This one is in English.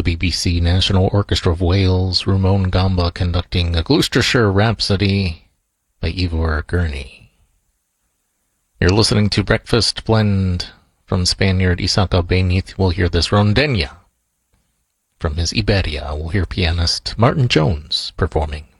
BBC National Orchestra of Wales, Ramon Gamba conducting a Gloucestershire Rhapsody by Ivor Gurney. You're listening to Breakfast Blend from Spaniard Isaac Albéniz. We'll hear this Rondeña from his Iberia. We'll hear pianist Martin Jones performing.